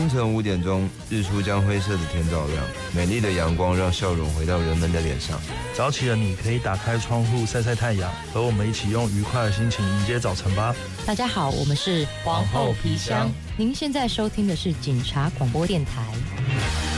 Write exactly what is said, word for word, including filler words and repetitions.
清晨五点钟，日出将灰色的天照亮，美丽的阳光让笑容回到人们的脸上。 早起的你可以打开窗户晒晒太阳，和我们一起用愉快的心情迎接早晨吧。 大家好，我们是皇后皮箱， 您现在收听的是警察广播电台。